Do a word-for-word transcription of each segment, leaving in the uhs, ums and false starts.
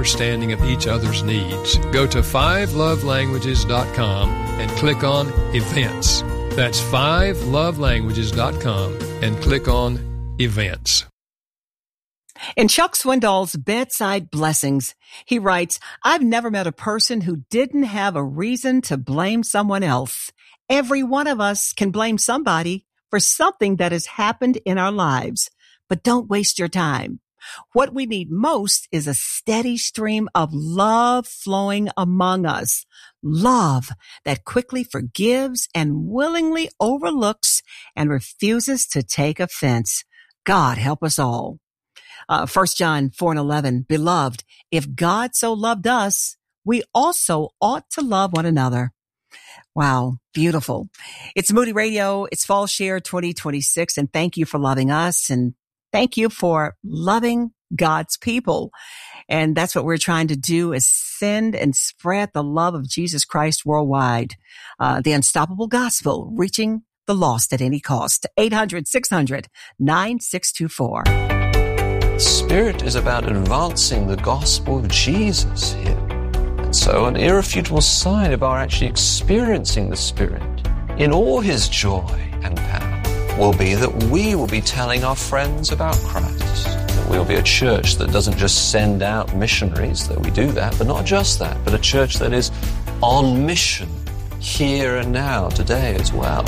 understanding of each other's needs. Go to five love languages dot com and click on Events. That's five love languages dot com and click on Events. In Chuck Swindoll's Bedside Blessings, he writes, I've never met a person who didn't have a reason to blame someone else. Every one of us can blame somebody for something that has happened in our lives. But don't waste your time. What we need most is a steady stream of love flowing among us. Love that quickly forgives and willingly overlooks and refuses to take offense. God help us all. Uh, First John four and eleven, Beloved, if God so loved us, we also ought to love one another. Wow, beautiful. It's Moody Radio. It's Fall Share twenty twenty-six, and thank you for loving us, and thank you for loving God's people. And that's what we're trying to do, is send and spread the love of Jesus Christ worldwide. Uh, the unstoppable gospel, reaching the lost at any cost. eight hundred, six hundred, nine six two four. Spirit is about advancing the gospel of Jesus here. And so an irrefutable sign of our actually experiencing the Spirit in all his joy and power will be that we will be telling our friends about Christ. That we'll be a church that doesn't just send out missionaries, though we do that, but not just that, but a church that is on mission here and now, today as well.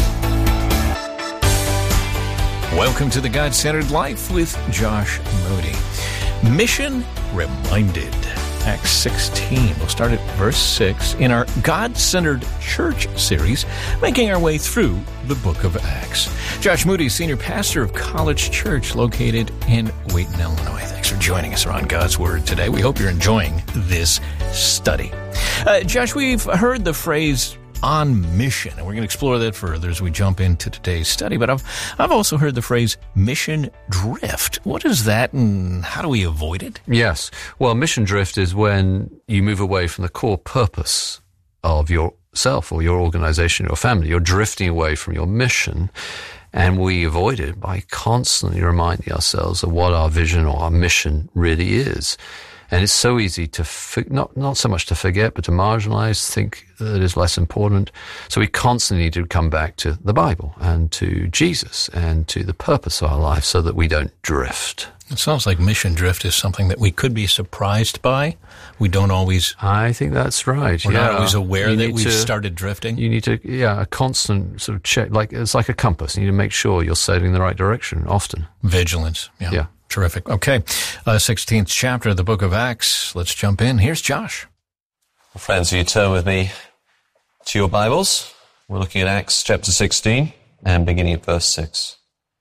Welcome to the God-Centered Life with Josh Moody. Mission Reminded. Acts sixteen. We'll start at verse six in our God-Centered Church series, making our way through the book of Acts. Josh Moody, senior pastor of College Church located in Wheaton, Illinois. Thanks for joining us around God's Word today. We hope you're enjoying this study. Uh, Josh, we've heard the phrase on mission, and we're going to explore that further as we jump into today's study. But I've I've also heard the phrase mission drift. What is that, and how do we avoid it? Yes. Well, mission drift is when you move away from the core purpose of yourself or your organization, your family. You're drifting away from your mission, and we avoid it by constantly reminding ourselves of what our vision or our mission really is. And it's so easy to, not not so much to forget, but to marginalize, think that is less important. So we constantly need to come back to the Bible and to Jesus and to the purpose of our life so that we don't drift. It sounds like mission drift is something that we could be surprised by. We don't always... I think that's right, We're yeah. not always aware you that we've to, started drifting. You need to, yeah, a constant sort of check, like it's like a compass. You need to make sure you're sailing in the right direction often. Vigilance, yeah. Yeah. Terrific. Okay, uh, sixteenth chapter of the book of Acts. Let's jump in. Here's Josh. Well, friends, will you turn with me to your Bibles? We're looking at Acts chapter sixteen and beginning at verse six.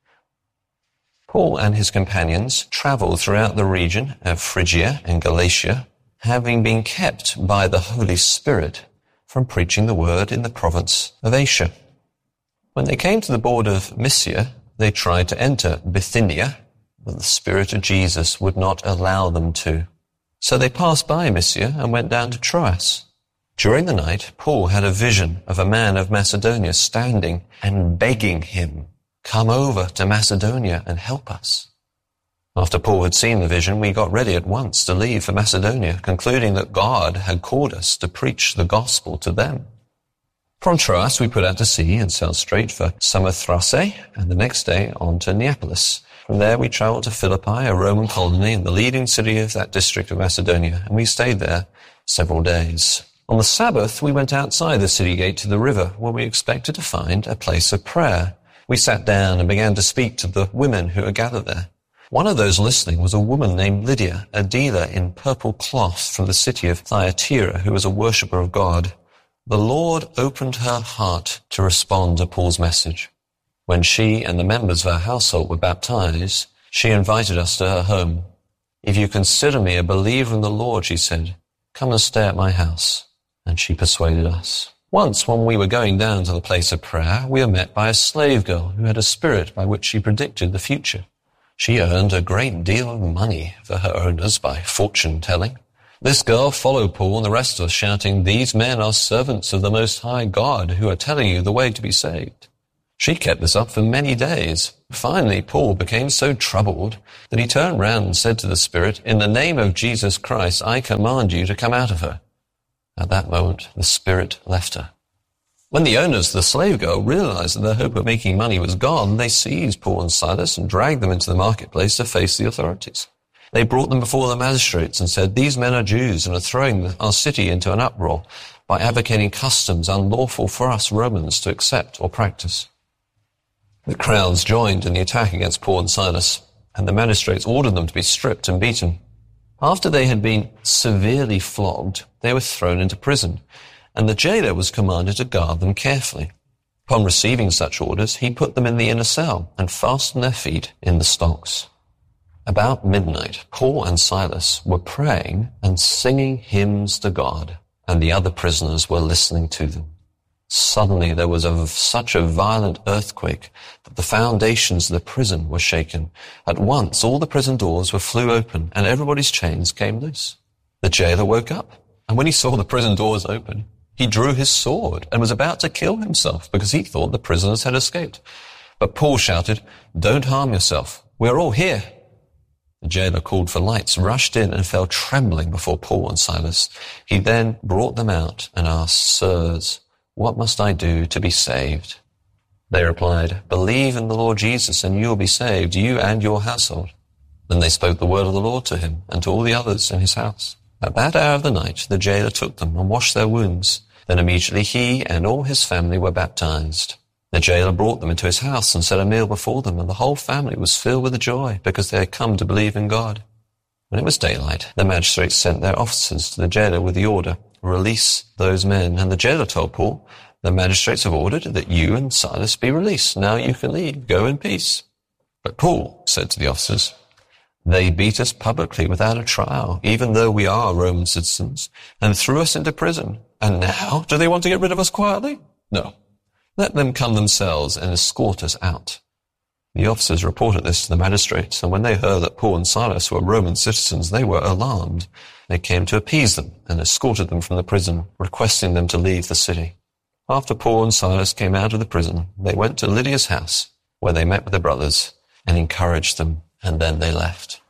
Paul and his companions traveled throughout the region of Phrygia and Galatia, having been kept by the Holy Spirit from preaching the word in the province of Asia. When they came to the border of Mysia, they tried to enter Bithynia, but the Spirit of Jesus would not allow them to. So they passed by Mysia and went down to Troas. During the night, Paul had a vision of a man of Macedonia standing and begging him, "Come over to Macedonia and help us." After Paul had seen the vision, we got ready at once to leave for Macedonia, concluding that God had called us to preach the gospel to them. From Troas, we put out to sea and sailed straight for Samothrace, and the next day on to Neapolis. From there, we traveled to Philippi, a Roman colony and the leading city of that district of Macedonia, and we stayed there several days. On the Sabbath, we went outside the city gate to the river, where we expected to find a place of prayer. We sat down and began to speak to the women who were gathered there. One of those listening was a woman named Lydia, a dealer in purple cloth from the city of Thyatira, who was a worshipper of God. The Lord opened her heart to respond to Paul's message. When she and the members of her household were baptized, she invited us to her home. "If you consider me a believer in the Lord," she said, "come and stay at my house." And she persuaded us. Once, when we were going down to the place of prayer, we were met by a slave girl who had a spirit by which she predicted the future. She earned a great deal of money for her owners by fortune-telling. This girl followed Paul and the rest of us, shouting, "These men are servants of the Most High God who are telling you the way to be saved." She kept this up for many days. Finally, Paul became so troubled that he turned round and said to the spirit, "In the name of Jesus Christ, I command you to come out of her." At that moment, the spirit left her. When the owners of the slave girl realized that their hope of making money was gone, they seized Paul and Silas and dragged them into the marketplace to face the authorities. They brought them before the magistrates and said, "These men are Jews and are throwing our city into an uproar by advocating customs unlawful for us Romans to accept or practice." The crowds joined in the attack against Paul and Silas, and the magistrates ordered them to be stripped and beaten. After they had been severely flogged, they were thrown into prison, and the jailer was commanded to guard them carefully. Upon receiving such orders, he put them in the inner cell and fastened their feet in the stocks. About midnight, Paul and Silas were praying and singing hymns to God, and the other prisoners were listening to them. Suddenly there was a, such a violent earthquake that the foundations of the prison were shaken. At once all the prison doors were flew open, and everybody's chains came loose. The jailer woke up, and when he saw the prison doors open, he drew his sword and was about to kill himself because he thought the prisoners had escaped. But Paul shouted, "Don't harm yourself. We're all here." The jailer called for lights, rushed in, and fell trembling before Paul and Silas. He then brought them out and asked, "Sirs, what must I do to be saved?" They replied, "Believe in the Lord Jesus, and you will be saved, you and your household." Then they spoke the word of the Lord to him and to all the others in his house. At that hour of the night, the jailer took them and washed their wounds. Then immediately he and all his family were baptized. The jailer brought them into his house and set a meal before them, and the whole family was filled with joy because they had come to believe in God. When it was daylight, the magistrates sent their officers to the jailer with the order, "Release those men." And the jailer told Paul, "The magistrates have ordered that you and Silas be released. Now you can leave. Go in peace." But Paul said to the officers, "They beat us publicly without a trial, even though we are Roman citizens, and threw us into prison. And now do they want to get rid of us quietly? No. Let them come themselves and escort us out." The officers reported this to the magistrates, and when they heard that Paul and Silas were Roman citizens, they were alarmed. They came to appease them and escorted them from the prison, requesting them to leave the city. After Paul and Silas came out of the prison, they went to Lydia's house, where they met with the brothers and encouraged them, and then they left.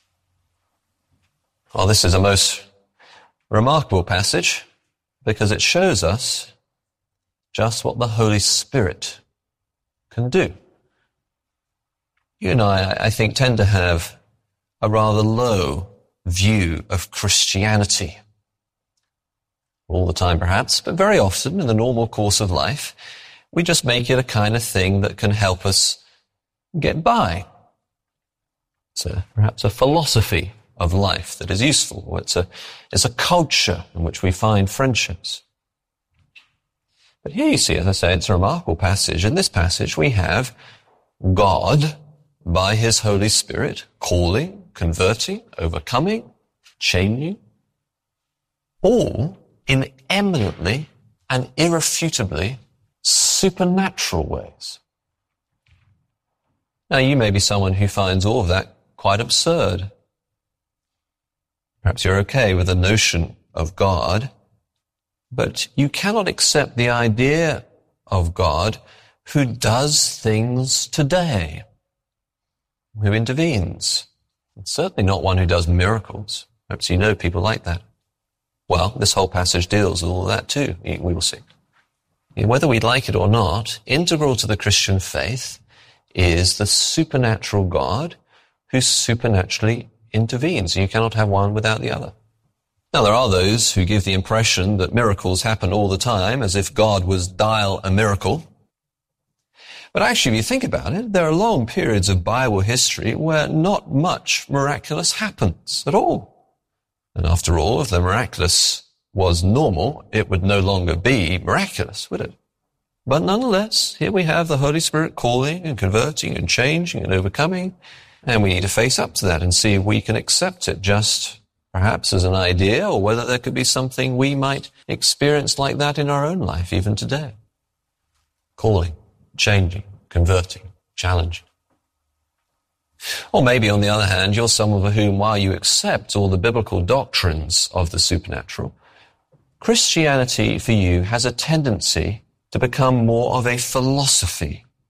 Well, this is a most remarkable passage because it shows us just what the Holy Spirit can do. You and I, I think, tend to have a rather low view of Christianity. All the time, perhaps, but very often in the normal course of life, we just make it a kind of thing that can help us get by. It's a, perhaps a philosophy of life that is useful, or it's a, it's a culture in which we find friendships. But here you see, as I say, it's a remarkable passage. In this passage, we have God, by his Holy Spirit, calling, converting, overcoming, changing, all in eminently and irrefutably supernatural ways. Now, you may be someone who finds all of that quite absurd. Perhaps you're okay with the notion of God, but you cannot accept the idea of God who does things today, who intervenes. It's certainly not one who does miracles. Perhaps you know people like that. Well, this whole passage deals with all that too, we will see. Whether we like it or not, integral to the Christian faith is the supernatural God who supernaturally intervenes. You cannot have one without the other. Now, there are those who give the impression that miracles happen all the time, as if God was dial a miracle. But actually, if you think about it, there are long periods of Bible history where not much miraculous happens at all. And after all, if the miraculous was normal, it would no longer be miraculous, would it? But nonetheless, here we have the Holy Spirit calling and converting and changing and overcoming, and we need to face up to that and see if we can accept it just perhaps as an idea, or whether there could be something we might experience like that in our own life, even today. Calling, changing, converting, challenging. Or maybe, on the other hand, you're someone for whom, while you accept all the biblical doctrines of the supernatural, Christianity for you has a tendency to become more of a philosophy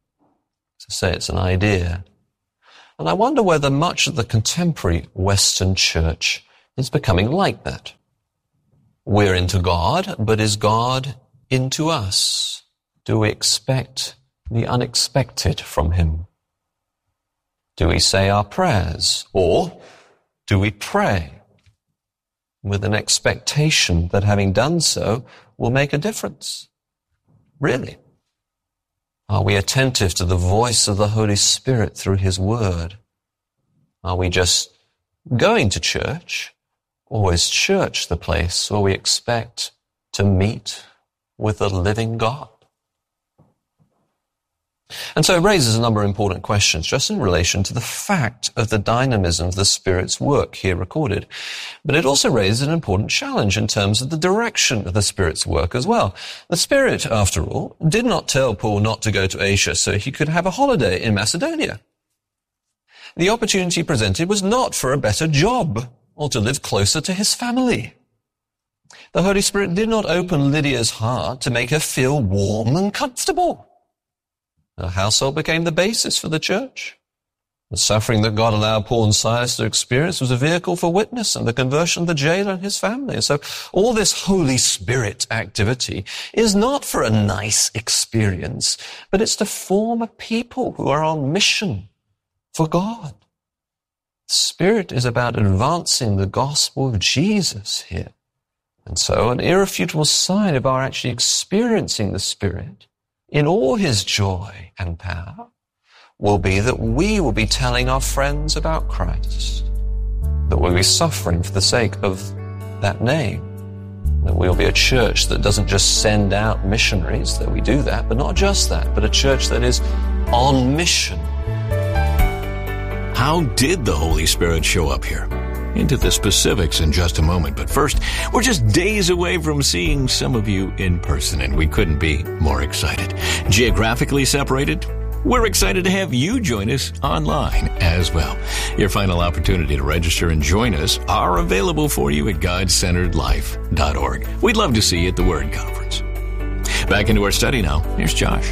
to say it's an idea. And I wonder whether much of the contemporary Western church is becoming like that. We're into God, but is God into us? Do we expect the unexpected from him? Do we say our prayers? Or do we pray with an expectation that having done so will make a difference? Really? Are we attentive to the voice of the Holy Spirit through his word? Are we just going to church? Or is church the place where we expect to meet with the living God? And so it raises a number of important questions just in relation to the fact of the dynamism of the Spirit's work here recorded. But it also raises an important challenge in terms of the direction of the Spirit's work as well. The Spirit, after all, did not tell Paul not to go to Asia so he could have a holiday in Macedonia. The opportunity presented was not for a better job or to live closer to his family. The Holy Spirit did not open Lydia's heart to make her feel warm and comfortable. Her household became the basis for the church. The suffering that God allowed Paul and Silas to experience was a vehicle for witness and the conversion of the jailer and his family. And so all this Holy Spirit activity is not for a nice experience, but it's to form a people who are on mission for God. The Spirit is about advancing the gospel of Jesus here. And so an irrefutable sign of our actually experiencing the Spirit in all his joy and power will be that we will be telling our friends about Christ, that we'll be suffering for the sake of that name, that we'll be a church that doesn't just send out missionaries, that we do that, but not just that, but a church that is on mission. How did the Holy Spirit show up here? Into the specifics in just a moment, but first, we're just days away from seeing some of you in person, and we couldn't be more excited. Geographically separated, we're excited to have you join us online as well. Your final opportunity to register and join us are available for you at god centered life dot org. We'd love to see you at the Word Conference. Back into our study now. Here's Josh.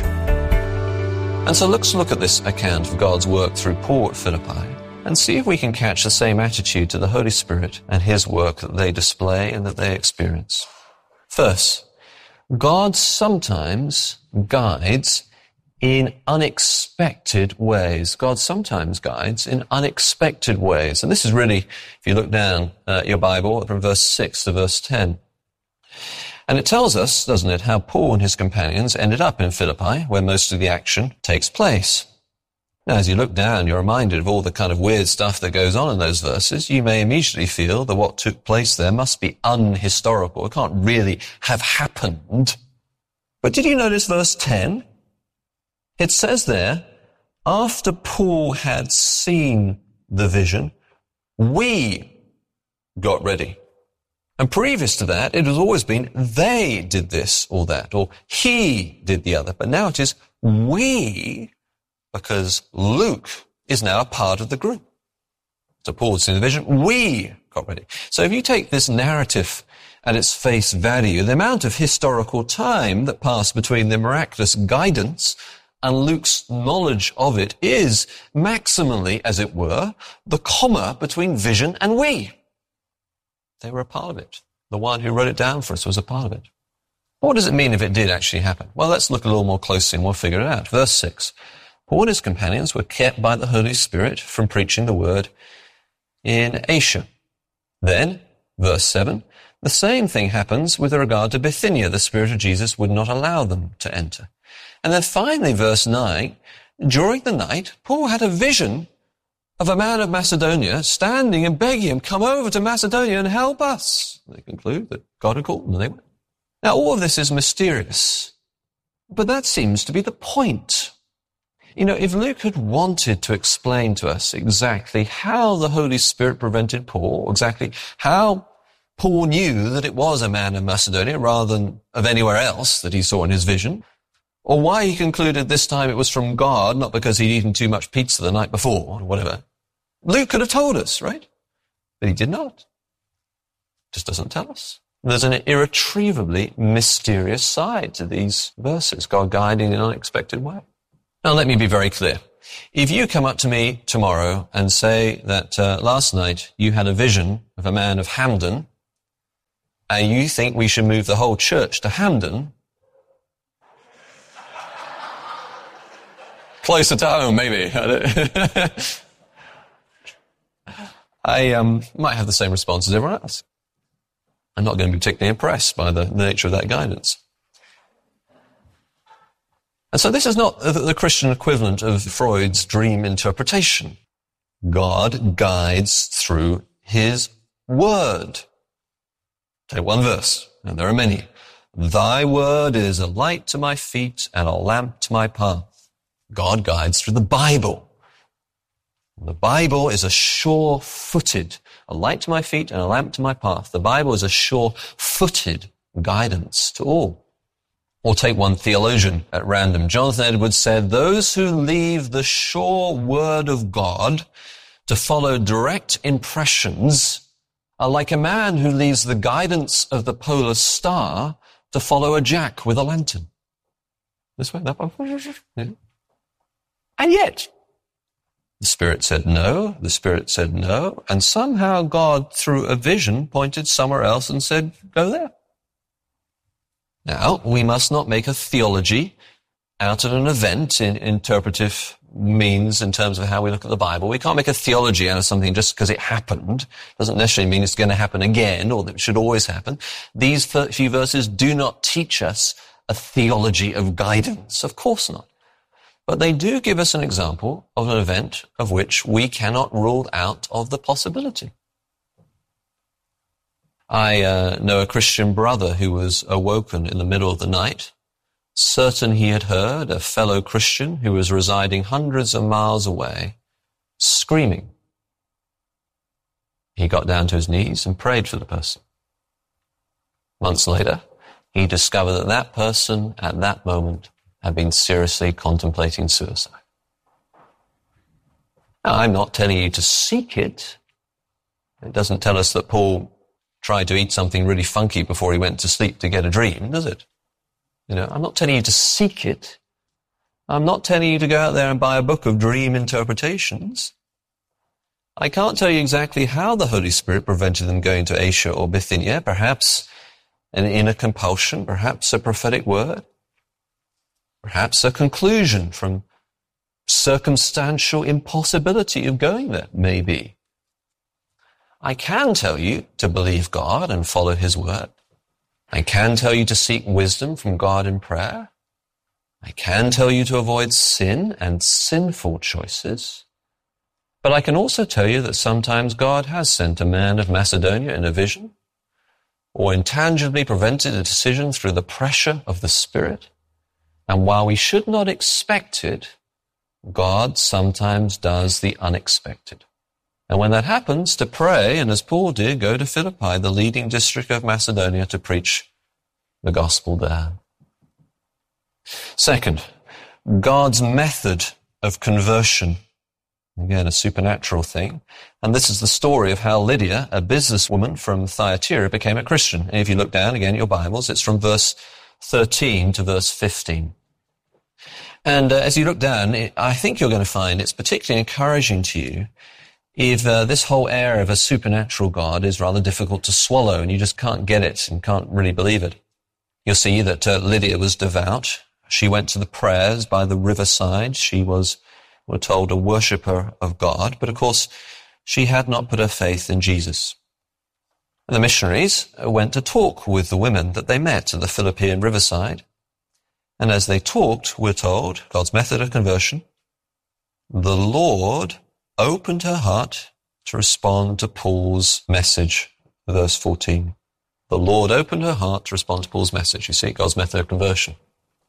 And so let's look at this account of God's work through Paul at Philippi and see if we can catch the same attitude to the Holy Spirit and his work that they display and that they experience. First, God sometimes guides in unexpected ways. God sometimes guides in unexpected ways. And this is really, if you look down uh, your Bible from verse six to verse ten. And it tells us, doesn't it, how Paul and his companions ended up in Philippi, where most of the action takes place. Now, as you look down, you're reminded of all the kind of weird stuff that goes on in those verses. You may immediately feel that what took place there must be unhistorical. It can't really have happened. But did you notice verse ten? It says there, after Paul had seen the vision, we got ready. And previous to that, it has always been they did this or that, or he did the other. But now it is we, because Luke is now a part of the group. So Paul had seen the vision, we got ready. So if you take this narrative at its face value, the amount of historical time that passed between the miraculous guidance and Luke's knowledge of it is maximally, as it were, the comma between vision and we. They were a part of it. The one who wrote it down for us was a part of it. What does it mean if it did actually happen? Well, let's look a little more closely and we'll figure it out. Verse six. Paul and his companions were kept by the Holy Spirit from preaching the word in Asia. Then, verse seven, the same thing happens with regard to Bithynia. The Spirit of Jesus would not allow them to enter. And then finally, verse nine, during the night, Paul had a vision of a man of Macedonia standing and begging him, come over to Macedonia and help us. They conclude that God had called them, and they went. Now, all of this is mysterious, but that seems to be the point. You know, if Luke had wanted to explain to us exactly how the Holy Spirit prevented Paul, exactly how Paul knew that it was a man of Macedonia rather than of anywhere else that he saw in his vision, or why he concluded this time it was from God, not because he'd eaten too much pizza the night before, or whatever, Luke could have told us, right? But he did not. Just doesn't tell us. There's an irretrievably mysterious side to these verses, God guiding in an unexpected way. Now let me be very clear. If you come up to me tomorrow and say that uh, last night you had a vision of a man of Hampden, and you think we should move the whole church to Hampden, closer to home, maybe. I um, might have the same response as everyone else. I'm not going to be particularly impressed by the, the nature of that guidance. And so this is not the, the Christian equivalent of Freud's dream interpretation. God guides through his word. Take one verse, and there are many. Thy word is a light to my feet and a lamp to my path. God guides through the Bible. The Bible is a sure-footed, a light to my feet and a lamp to my path. The Bible is a sure-footed guidance to all. Or take one theologian at random. Jonathan Edwards said, those who leave the sure word of God to follow direct impressions are like a man who leaves the guidance of the polar star to follow a jack with a lantern. This way, that one. And yet, the Spirit said no, the Spirit said no, and somehow God, through a vision, pointed somewhere else and said, go there. Now, we must not make a theology out of an event in interpretive means in terms of how we look at the Bible. We can't make a theology out of something just because it happened. Doesn't necessarily mean it's going to happen again or that it should always happen. These few verses do not teach us a theology of guidance. Of course not. But they do give us an example of an event of which we cannot rule out of the possibility. I uh, know a Christian brother who was awoken in the middle of the night, certain he had heard a fellow Christian who was residing hundreds of miles away screaming. He got down to his knees and prayed for the person. Months later, he discovered that that person at that moment had been seriously contemplating suicide. Now, I'm not telling you to seek it. It doesn't tell us that Paul tried to eat something really funky before he went to sleep to get a dream, does it? You know, I'm not telling you to seek it. I'm not telling you to go out there and buy a book of dream interpretations. I can't tell you exactly how the Holy Spirit prevented them going to Asia or Bithynia, perhaps an inner compulsion, perhaps a prophetic word, perhaps a conclusion from circumstantial impossibility of going there, maybe. I can tell you to believe God and follow his word. I can tell you to seek wisdom from God in prayer. I can tell you to avoid sin and sinful choices. But I can also tell you that sometimes God has sent a man of Macedonia in a vision, or intangibly prevented a decision through the pressure of the Spirit. And while we should not expect it, God sometimes does the unexpected. And when that happens, to pray, and as Paul did, go to Philippi, the leading district of Macedonia, to preach the gospel there. Second, God's method of conversion. Again, a supernatural thing. And this is the story of how Lydia, a businesswoman from Thyatira, became a Christian. And if you look down again at your Bibles, it's from verse thirteen to verse fifteen. And uh, as you look down, it, I think you're going to find it's particularly encouraging to you if uh, this whole air of a supernatural God is rather difficult to swallow and you just can't get it and can't really believe it. You'll see that uh, Lydia was devout. She went to the prayers by the riverside. She was, we're told, a worshipper of God. But of course, she had not put her faith in Jesus. And the missionaries went to talk with the women that they met at the Philippian riverside. And as they talked, we're told, God's method of conversion, the Lord opened her heart to respond to Paul's message. Verse fourteen. The Lord opened her heart to respond to Paul's message. You see, God's method of conversion.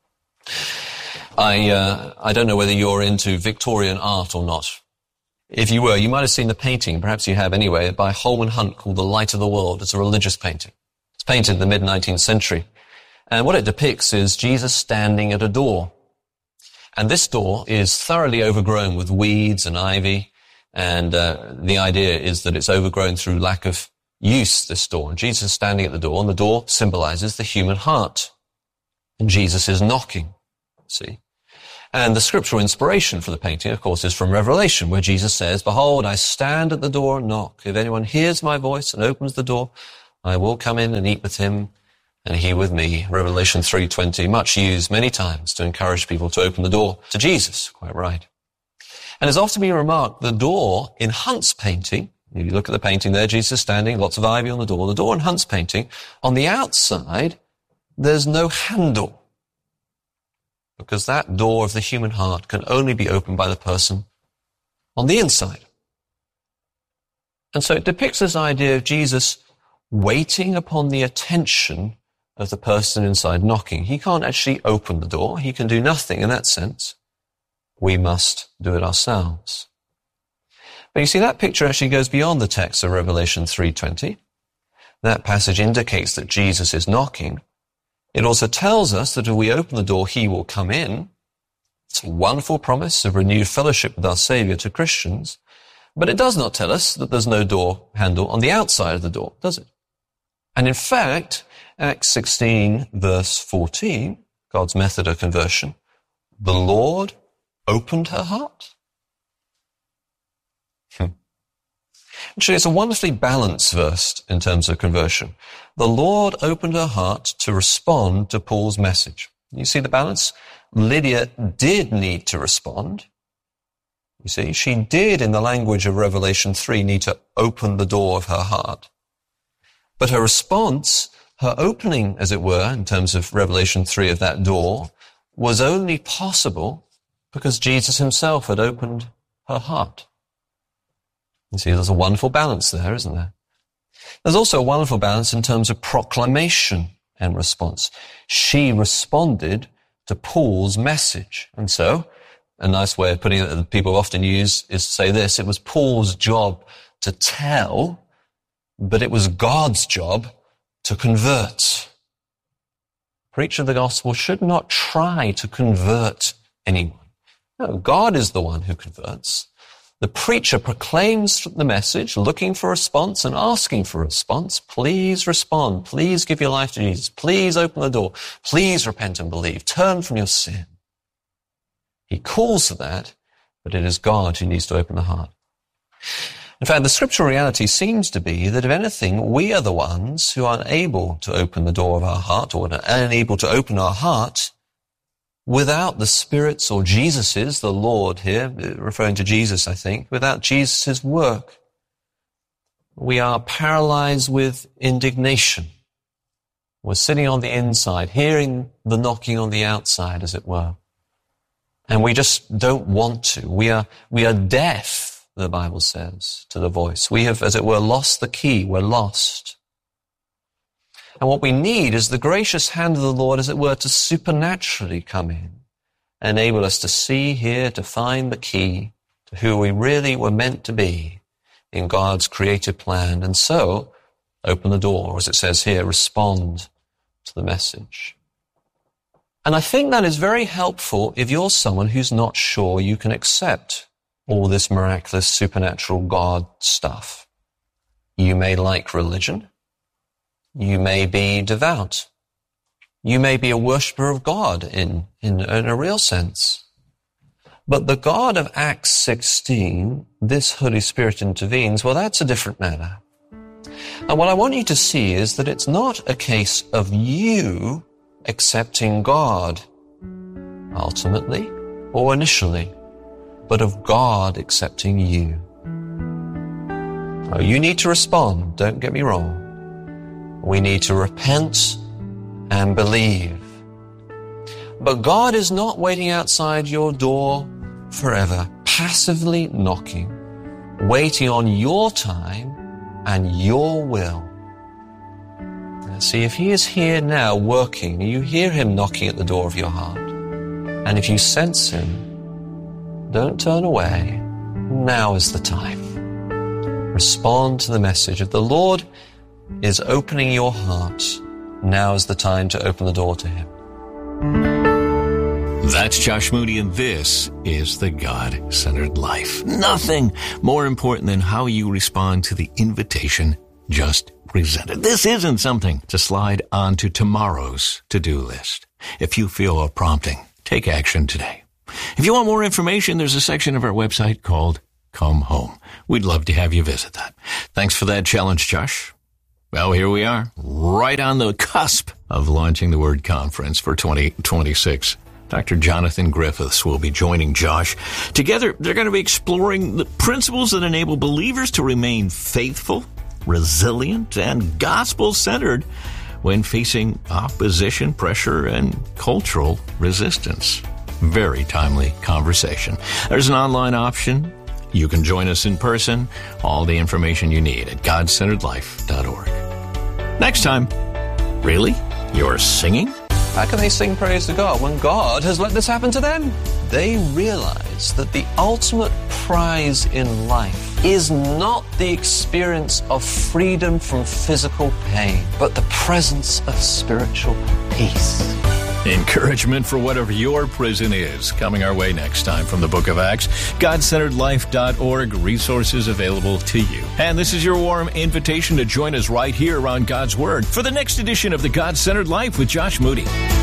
I, uh, I don't know whether you're into Victorian art or not. If you were, you might have seen the painting, perhaps you have anyway, by Holman Hunt called The Light of the World. It's a religious painting. It's painted in the mid-nineteenth century. And what it depicts is Jesus standing at a door. And this door is thoroughly overgrown with weeds and ivy. And uh, the idea is that it's overgrown through lack of use, this door. And Jesus is standing at the door, and the door symbolizes the human heart. And Jesus is knocking, see. And the scriptural inspiration for the painting, of course, is from Revelation, where Jesus says, "Behold, I stand at the door and knock. If anyone hears my voice and opens the door, I will come in and eat with him and he with me." Revelation three twenty, much used many times to encourage people to open the door to Jesus. Quite right. And it's often been remarked, the door in Hunt's painting, if you look at the painting there, Jesus is standing, lots of ivy on the door. The door in Hunt's painting, on the outside, there's no handle, because that door of the human heart can only be opened by the person on the inside. And so it depicts this idea of Jesus waiting upon the attention of the person inside knocking. He can't actually open the door. He can do nothing in that sense. We must do it ourselves. But you see, that picture actually goes beyond the text of Revelation three twenty. That passage indicates that Jesus is knocking. It also tells us that if we open the door, he will come in. It's a wonderful promise of renewed fellowship with our Savior to Christians. But it does not tell us that there's no door handle on the outside of the door, does it? And in fact, Acts sixteen, verse fourteen, God's method of conversion, the Lord opened her heart. Hmm. Actually, it's a wonderfully balanced verse in terms of conversion. The Lord opened her heart to respond to Paul's message. You see the balance? Lydia did need to respond. You see, she did, in the language of Revelation three, need to open the door of her heart. But her response, her opening, as it were, in terms of Revelation three of that door, was only possible because Jesus himself had opened her heart. You see, there's a wonderful balance there, isn't there? There's also a wonderful balance in terms of proclamation and response. She responded to Paul's message. And so, a nice way of putting it that people often use is to say this: it was Paul's job to tell, but it was God's job to convert. Preacher of the gospel should not try to convert anyone. No, God is the one who converts. The preacher proclaims the message, looking for a response and asking for a response. Please respond. Please give your life to Jesus. Please open the door. Please repent and believe. Turn from your sin. He calls for that, but it is God who needs to open the heart. In fact, the scriptural reality seems to be that, if anything, we are the ones who are unable to open the door of our heart, or unable to open our heart without the Spirit's or Jesus's, the Lord here, referring to Jesus, I think, without Jesus's work. We are paralyzed with indignation. We're sitting on the inside, hearing the knocking on the outside, as it were. And we just don't want to. We are, we are deaf, the Bible says, to the voice. We have, as it were, lost the key. We're lost. And what we need is the gracious hand of the Lord, as it were, to supernaturally come in, enable us to see, hear, to find the key to who we really were meant to be in God's creative plan, and so open the door, or as it says here, respond to the message. And I think that is very helpful if you're someone who's not sure you can accept all this miraculous, supernatural God stuff. You may like religion. You may be devout. You may be a worshiper of God in, in, in a real sense. But the God of Acts sixteen, this Holy Spirit intervenes, well, that's a different matter. And what I want you to see is that it's not a case of you accepting God ultimately or initially, but of God accepting you. Oh, you need to respond, don't get me wrong. We need to repent and believe. But God is not waiting outside your door forever, passively knocking, waiting on your time and your will. Now, see, if he is here now working, you hear him knocking at the door of your heart, and if you sense him, don't turn away. Now is the time. Respond to the message. If the Lord is opening your heart, now is the time to open the door to him. That's Josh Moody, and this is the God-Centered Life. Nothing more important than how you respond to the invitation just presented. This isn't something to slide onto tomorrow's to-do list. If you feel a prompting, take action today. If you want more information, there's a section of our website called Come Home. We'd love to have you visit that. Thanks for that challenge, Josh. Well, here we are, right on the cusp of launching the Word Conference for twenty twenty-six. Doctor Jonathan Griffiths will be joining Josh. Together, they're going to be exploring the principles that enable believers to remain faithful, resilient, and gospel-centered when facing opposition, pressure, and cultural resistance. Very timely conversation. There's an online option. You can join us in person. All the information you need at god centered life dot org. Next time, really? You're singing? How can they sing praise to God when God has let this happen to them? They realize that the ultimate prize in life is not the experience of freedom from physical pain, but the presence of spiritual peace. Encouragement for whatever your prison is. Coming our way next time from the book of Acts. god centered life dot org. Resources available to you. And this is your warm invitation to join us right here around God's Word for the next edition of the God-Centered Life with Josh Moody.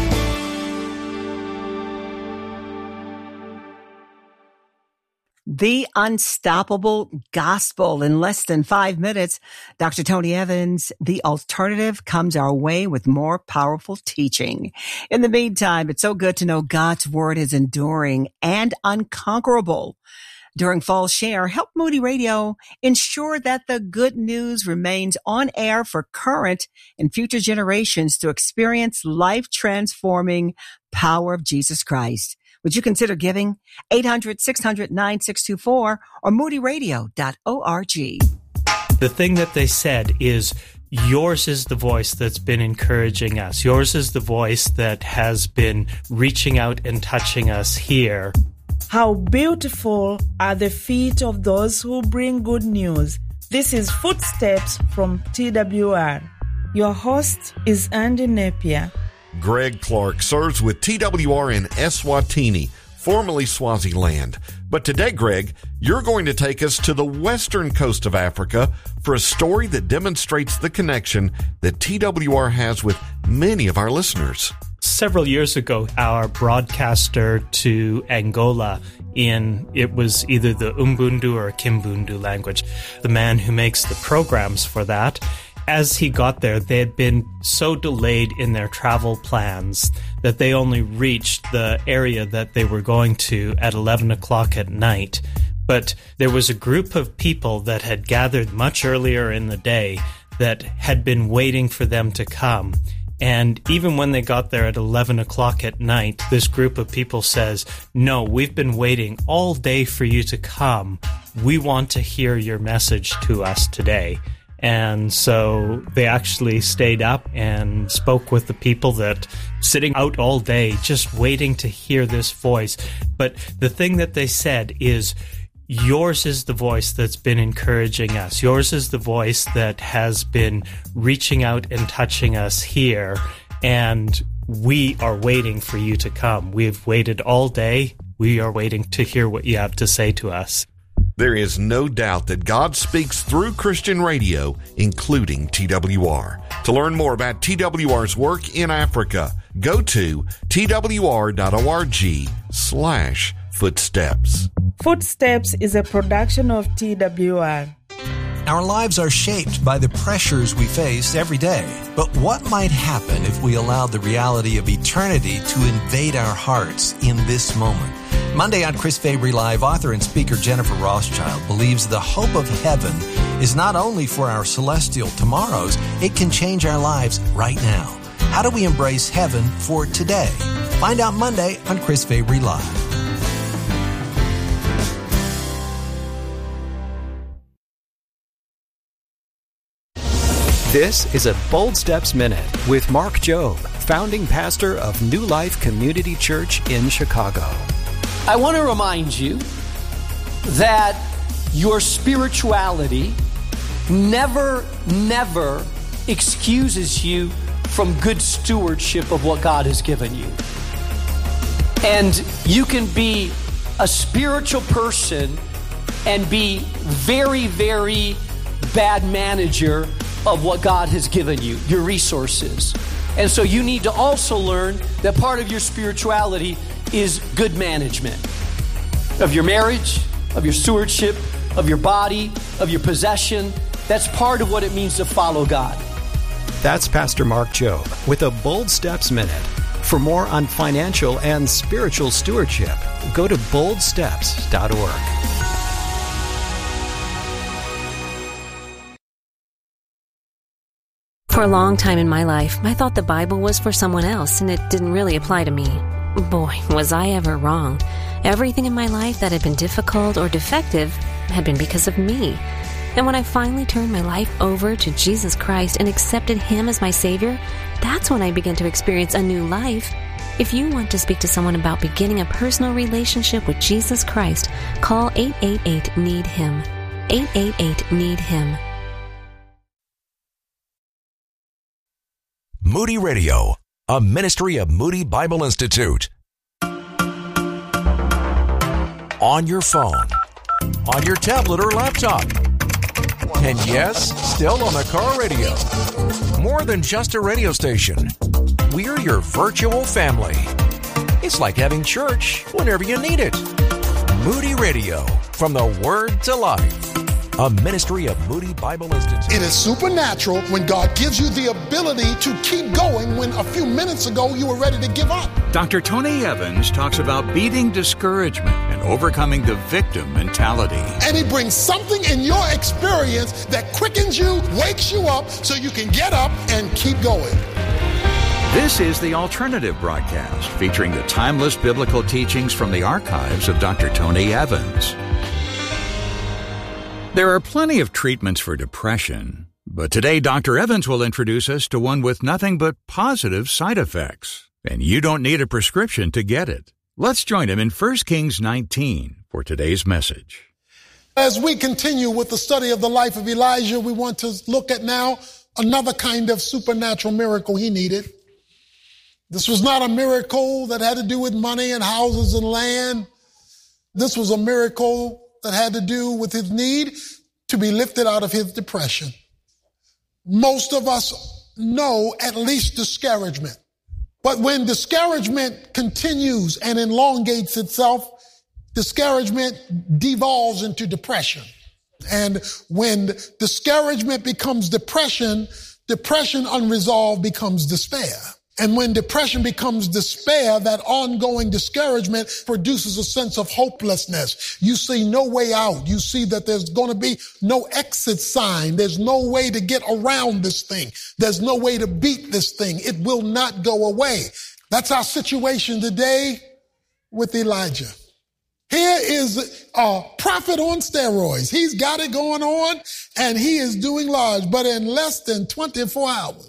The Unstoppable Gospel in less than five minutes. Doctor Tony Evans, The Alternative, comes our way with more powerful teaching. In the meantime, it's so good to know God's Word is enduring and unconquerable. During Fall Share, help Moody Radio ensure that the good news remains on air for current and future generations to experience life-transforming power of Jesus Christ. Would you consider giving? eight hundred, six hundred, nine six two four or moody radio dot org. The thing that they said is, yours is the voice that's been encouraging us. Yours is the voice that has been reaching out and touching us here. How beautiful are the feet of those who bring good news. This is Footsteps from T W R. Your host is Andy Napier. Greg Clark serves with T W R in Eswatini, formerly Swaziland. But today, Greg, you're going to take us to the western coast of Africa for a story that demonstrates the connection that T W R has with many of our listeners. Several years ago, our broadcaster to Angola in, it was either the Umbundu or Kimbundu language, the man who makes the programs for that, as he got there, they had been so delayed in their travel plans that they only reached the area that they were going to at eleven o'clock at night. But there was a group of people that had gathered much earlier in the day that had been waiting for them to come. And even when they got there at eleven o'clock at night, this group of people says, "No, we've been waiting all day for you to come. We want to hear your message to us today." And so they actually stayed up and spoke with the people that sitting out all day, just waiting to hear this voice. But the thing that they said is, yours is the voice that's been encouraging us. Yours is the voice that has been reaching out and touching us here. And we are waiting for you to come. We've waited all day. We are waiting to hear what you have to say to us. There is no doubt that God speaks through Christian radio, including T W R. To learn more about T W R's work in Africa, go to twr.org slash footsteps. Footsteps is a production of T W R. Our lives are shaped by the pressures we face every day. But what might happen if we allowed the reality of eternity to invade our hearts in this moment? Monday on Chris Fabry Live, author and speaker Jennifer Rothschild believes the hope of heaven is not only for our celestial tomorrows, it can change our lives right now. How do we embrace heaven for today? Find out Monday on Chris Fabry Live. This is a Bold Steps Minute with Mark Jobe, founding pastor of New Life Community Church in Chicago. I want to remind you that your spirituality never, never excuses you from good stewardship of what God has given you. And you can be a spiritual person and be very, very bad manager of what God has given you, your resources. And so you need to also learn that part of your spirituality is good management of your marriage, of your stewardship, of your body, of your possession. That's part of what it means to follow God. That's Pastor Mark Jobe with a Bold Steps Minute. For more on financial and spiritual stewardship, go to bold steps dot org. For a long time in my life, I thought the Bible was for someone else and it didn't really apply to me. Boy, was I ever wrong. Everything in my life that had been difficult or defective had been because of me. And when I finally turned my life over to Jesus Christ and accepted Him as my Savior, that's when I began to experience a new life. If you want to speak to someone about beginning a personal relationship with Jesus Christ, call eight eight eight, need him. eight eight eight, need him. Moody Radio, a ministry of Moody Bible Institute. On your phone, on your tablet or laptop. And yes, still on the car radio. More than just a radio station. We're your virtual family. It's like having church whenever you need it. Moody Radio, from the Word to Life. A ministry of Moody Bible Institute. It is supernatural when God gives you the ability to keep going when a few minutes ago you were ready to give up. Doctor Tony Evans talks about beating discouragement and overcoming the victim mentality. And he brings something in your experience that quickens you, wakes you up, so you can get up and keep going. This is the Alternative Broadcast, featuring the timeless biblical teachings from the archives of Doctor Tony Evans. There are plenty of treatments for depression, but today Doctor Evans will introduce us to one with nothing but positive side effects, and you don't need a prescription to get it. Let's join him in First Kings nineteen for today's message. As we continue with the study of the life of Elijah, we want to look at now another kind of supernatural miracle he needed. This was not a miracle that had to do with money and houses and land. This was a miracle that had to do with his need to be lifted out of his depression. Most of us know at least discouragement. But when discouragement continues and elongates itself, discouragement devolves into depression. And when discouragement becomes depression, depression unresolved becomes despair. And when depression becomes despair, that ongoing discouragement produces a sense of hopelessness. You see no way out. You see that there's going to be no exit sign. There's no way to get around this thing. There's no way to beat this thing. It will not go away. That's our situation today with Elijah. Here is a prophet on steroids. He's got it going on and he is doing large, but in less than twenty-four hours,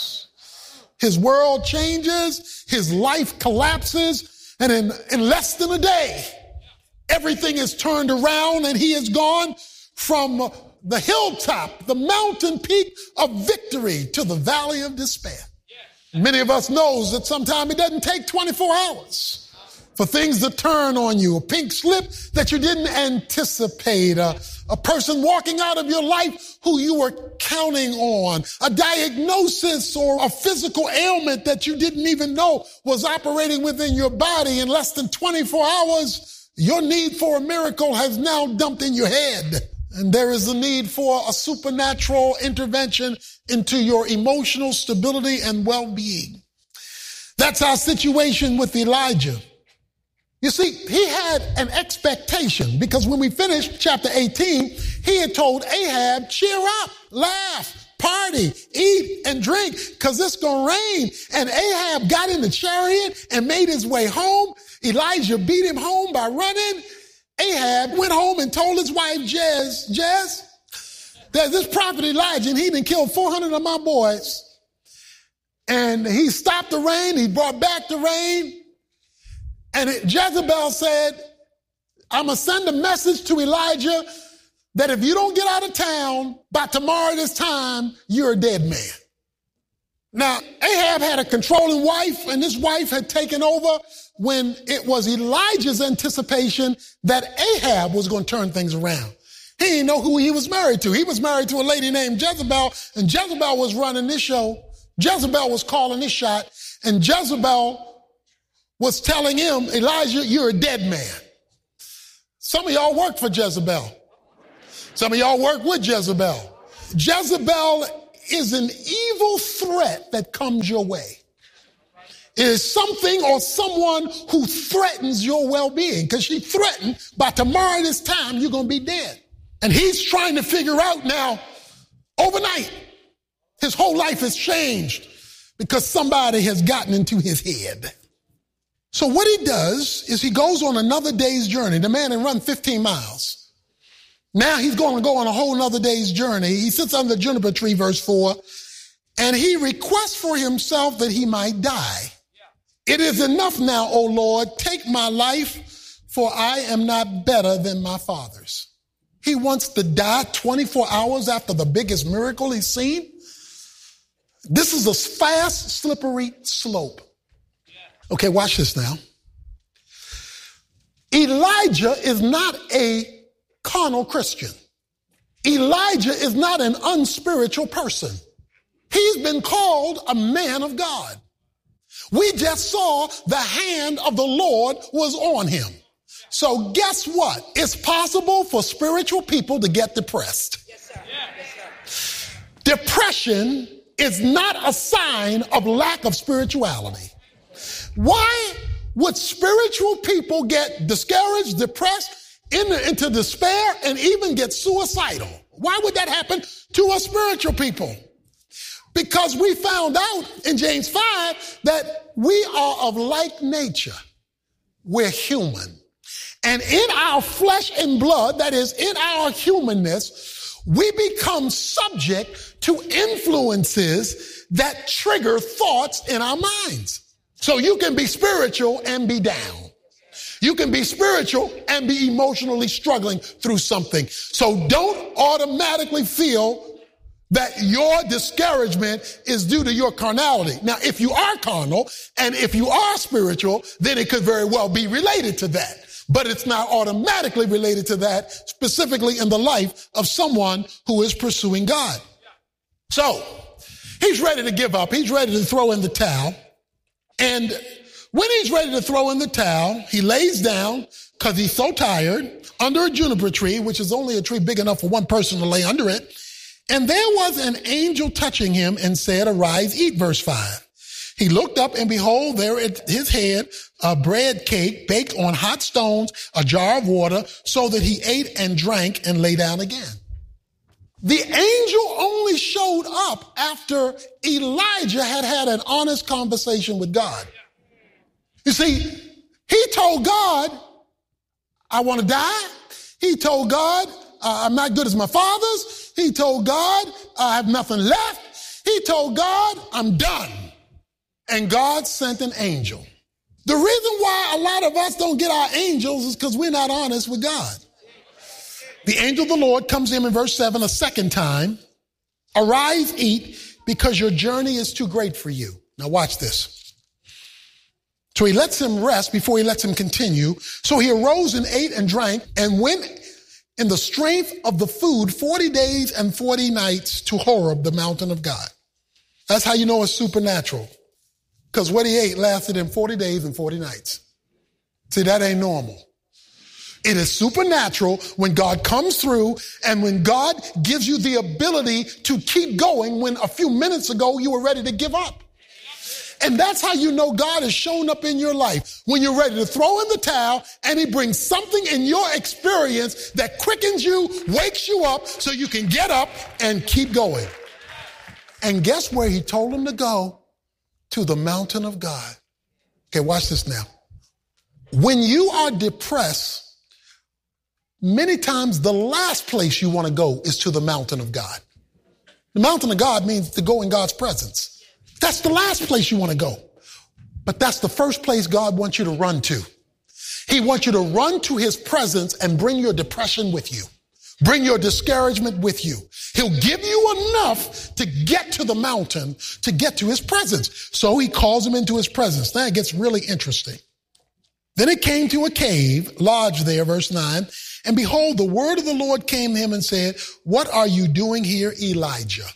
his world changes, his life collapses, and in, in less than a day, everything is turned around and he has gone from the hilltop, the mountain peak of victory, to the valley of despair. Many of us knows that sometimes it doesn't take twenty-four hours for things to turn on you, a pink slip that you didn't anticipate, a, a person walking out of your life who you were counting on, a diagnosis or a physical ailment that you didn't even know was operating within your body. In less than twenty-four hours, your need for a miracle has now dumped in your head. And there is a need for a supernatural intervention into your emotional stability and well-being. That's our situation with Elijah. You see, he had an expectation, because when we finished chapter eighteen, he had told Ahab, cheer up, laugh, party, eat, and drink, because it's going to rain. And Ahab got in the chariot and made his way home. Elijah beat him home by running. Ahab went home and told his wife, Jez, Jez, there's this prophet Elijah, and he done killed four hundred of my boys. And he stopped the rain. He brought back the rain. And it, Jezebel said, I'm going to send a message to Elijah that if you don't get out of town by tomorrow this time, you're a dead man. Now, Ahab had a controlling wife, and this wife had taken over when it was Elijah's anticipation that Ahab was going to turn things around. He didn't know who he was married to. He was married to a lady named Jezebel, and Jezebel was running this show. Jezebel was calling this shot, and Jezebel was telling him, Elijah, you're a dead man. Some of y'all work for Jezebel. Some of y'all work with Jezebel. Jezebel is an evil threat that comes your way. It is something or someone who threatens your well-being, because she threatened by tomorrow this time you're going to be dead. And he's trying to figure out now, overnight, his whole life has changed because somebody has gotten into his head. So what he does is he goes on another day's journey. The man had run fifteen miles. Now he's going to go on a whole nother day's journey. He sits under the juniper tree, verse four, and he requests for himself that he might die. It is enough now, O Lord, take my life, for I am not better than my fathers. He wants to die twenty-four hours after the biggest miracle he's seen. This is a fast, slippery slope. Okay, watch this now. Elijah is not a carnal Christian. Elijah is not an unspiritual person. He's been called a man of God. We just saw the hand of the Lord was on him. So guess what? It's possible for spiritual people to get depressed. Yes, sir. Yes, sir. Depression is not a sign of lack of spirituality. Why would spiritual people get discouraged, depressed, into, into despair, and even get suicidal? Why would that happen to us spiritual people? Because we found out in James five that we are of like nature. We're human. And in our flesh and blood, that is, in our humanness, we become subject to influences that trigger thoughts in our minds. So you can be spiritual and be down. You can be spiritual and be emotionally struggling through something. So don't automatically feel that your discouragement is due to your carnality. Now, if you are carnal and if you are spiritual, then it could very well be related to that. But it's not automatically related to that, specifically in the life of someone who is pursuing God. So he's ready to give up. He's ready to throw in the towel. And when he's ready to throw in the towel, he lays down because he's so tired under a juniper tree, which is only a tree big enough for one person to lay under it. And there was an angel touching him and said, arise, eat, verse five. He looked up and behold, there at his head, a bread cake baked on hot stones, a jar of water, so that he ate and drank and lay down again. The angel only showed up after Elijah had had an honest conversation with God. You see, he told God, I want to die. He told God, uh, I'm not good as my fathers. He told God, I have nothing left. He told God, I'm done. And God sent an angel. The reason why a lot of us don't get our angels is because we're not honest with God. The angel of the Lord comes in in verse seven a second time. Arise, eat, because your journey is too great for you. Now watch this. So he lets him rest before he lets him continue. So he arose and ate and drank and went in the strength of the food forty days and forty nights to Horeb, the mountain of God. That's how you know it's supernatural. Because what he ate lasted him forty days and forty nights. See, that ain't normal. It is supernatural when God comes through and when God gives you the ability to keep going when a few minutes ago you were ready to give up. And that's how you know God has shown up in your life. When you're ready to throw in the towel and he brings something in your experience that quickens you, wakes you up so you can get up and keep going. And guess where he told him to go? To the mountain of God. Okay, watch this now. When you are depressed, many times the last place you want to go is to the mountain of God. The mountain of God means to go in God's presence. That's the last place you want to go. But that's the first place God wants you to run to. He wants you to run to his presence and bring your depression with you. Bring your discouragement with you. He'll give you enough to get to the mountain, to get to his presence. So he calls him into his presence. Now it gets really interesting. Then it came to a cave, lodged there, verse nine, and behold, the word of the Lord came to him and said, what are you doing here, Elijah?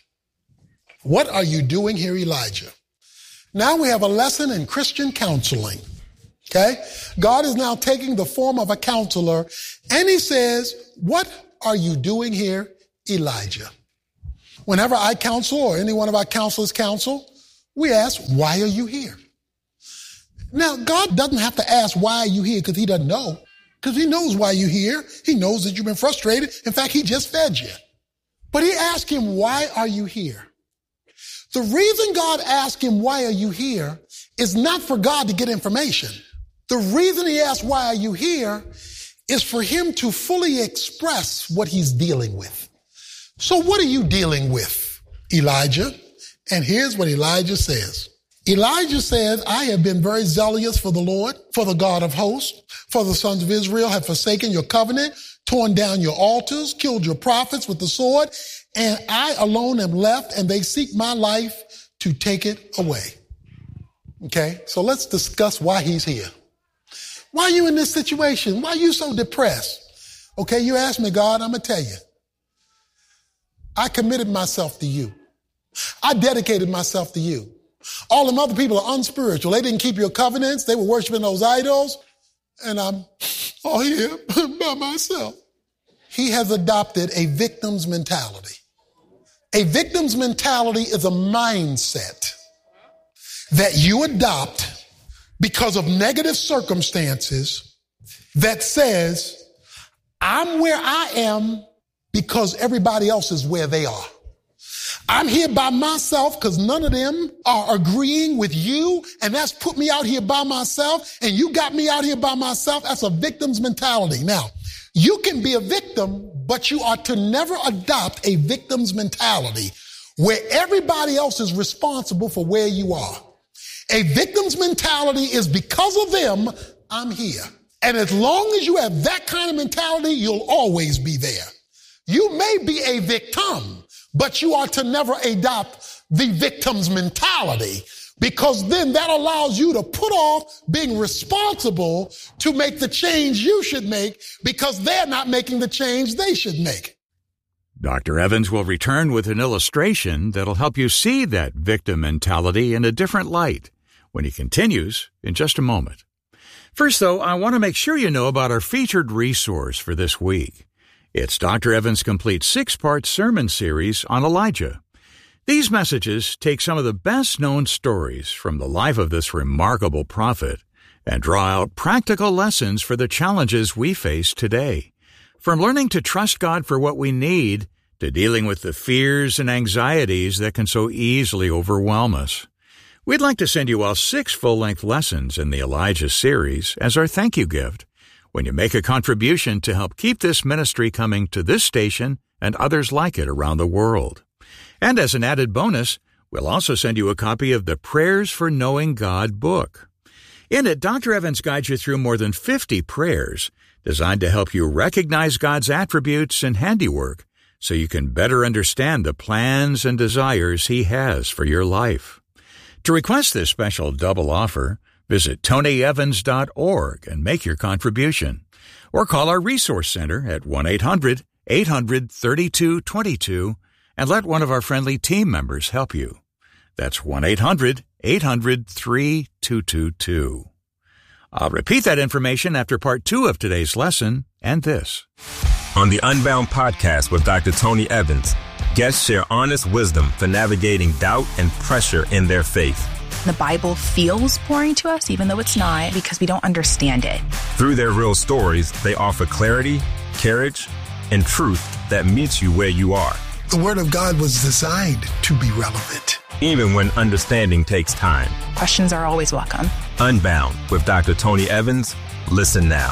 What are you doing here, Elijah? Now we have a lesson in Christian counseling. Okay? God is now taking the form of a counselor, and he says, what are you doing here, Elijah? Whenever I counsel or any one of our counselors counsel, we ask, why are you here? Now, God doesn't have to ask, why are you here? Because he doesn't know. Because he knows why you're here. He knows that you've been frustrated. In fact, he just fed you. But he asked him, why are you here? The reason God asked him, why are you here, is not for God to get information. The reason he asked, why are you here, is for him to fully express what he's dealing with. So what are you dealing with, Elijah? And here's what Elijah says. Elijah says, I have been very zealous for the Lord, for the God of hosts, for the sons of Israel have forsaken your covenant, torn down your altars, killed your prophets with the sword, and I alone am left, and they seek my life to take it away. Okay, so let's discuss why he's here. Why are you in this situation? Why are you so depressed? Okay, you ask me, God, I'm going to tell you. I committed myself to you. I dedicated myself to you. All them other people are unspiritual. They didn't keep your covenants. They were worshiping those idols. And I'm all here by myself. He has adopted a victim's mentality. A victim's mentality is a mindset that you adopt because of negative circumstances that says, I'm where I am because everybody else is where they are. I'm here by myself because none of them are agreeing with you, and that's put me out here by myself, and you got me out here by myself. That's a victim's mentality. Now, you can be a victim, but you are to never adopt a victim's mentality where everybody else is responsible for where you are. A victim's mentality is because of them, I'm here. And as long as you have that kind of mentality, you'll always be there. You may be a victim, but you are to never adopt the victim's mentality, because then that allows you to put off being responsible to make the change you should make because they're not making the change they should make. Doctor Evans will return with an illustration that'll help you see that victim mentality in a different light when he continues in just a moment. First, though, I want to make sure you know about our featured resource for this week. It's Doctor Evans' complete six-part sermon series on Elijah. These messages take some of the best-known stories from the life of this remarkable prophet and draw out practical lessons for the challenges we face today. From learning to trust God for what we need to dealing with the fears and anxieties that can so easily overwhelm us. We'd like to send you all six full-length lessons in the Elijah series as our thank you gift when you make a contribution to help keep this ministry coming to this station and others like it around the world. And as an added bonus, we'll also send you a copy of the Prayers for Knowing God book. In it, Doctor Evans guides you through more than fifty prayers designed to help you recognize God's attributes and handiwork so you can better understand the plans and desires He has for your life. To request this special double offer, visit tony evans dot org and make your contribution. Or call our Resource Center at one eight hundred eight hundred thirty-two twenty-two and let one of our friendly team members help you. That's one eight hundred eight hundred three two two two. I'll repeat that information after part two of today's lesson and this. On the Unbound podcast with Doctor Tony Evans, guests share honest wisdom for navigating doubt and pressure in their faith. The Bible feels boring to us, even though it's not, because we don't understand it. Through their real stories, they offer clarity, courage, and truth that meets you where you are. The Word of God was designed to be relevant, even when understanding takes time. Questions are always welcome. Unbound with Doctor Tony Evans. Listen now.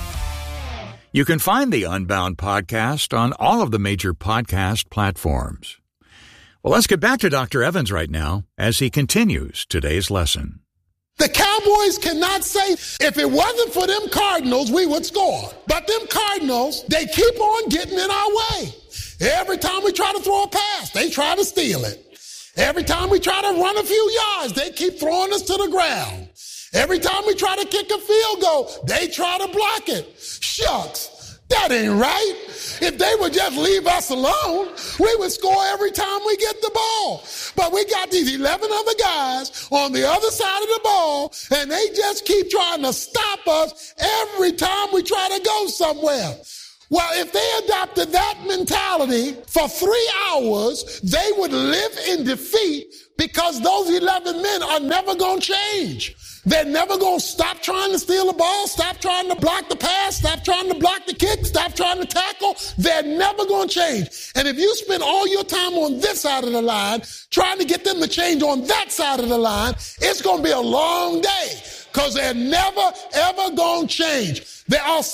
You can find the Unbound podcast on all of the major podcast platforms. Well, let's get back to Doctor Evans right now as he continues today's lesson. The Cowboys cannot say, if it wasn't for them Cardinals, we would score. But them Cardinals, they keep on getting in our way. Every time we try to throw a pass, they try to steal it. Every time we try to run a few yards, they keep throwing us to the ground. Every time we try to kick a field goal, they try to block it. Shucks. That ain't right. If they would just leave us alone, we would score every time we get the ball. But we got these eleven other guys on the other side of the ball, and they just keep trying to stop us every time we try to go somewhere. Well, if they adopted that mentality for three hours, they would live in defeat because those eleven men are never going to change. They're never going to stop trying to steal the ball, stop trying to block the pass, stop trying to block the kick, stop trying to tackle. They're never going to change. And if you spend all your time on this side of the line trying to get them to change on that side of the line, it's going to be a long day because they're never, ever going to change. They are